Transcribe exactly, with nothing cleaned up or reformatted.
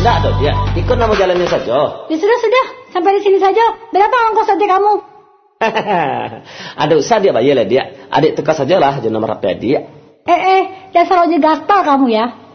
Enggak dong dia, ikut nama jalannya saja. Ya sudah-sudah, sampai di sini saja. Berapa ongkos adik kamu? Ada usah dia bayar lah dia. Adik tukar sajalah, jangan nomor H P dia. Eh eh, dasar ojek gatal kamu ya.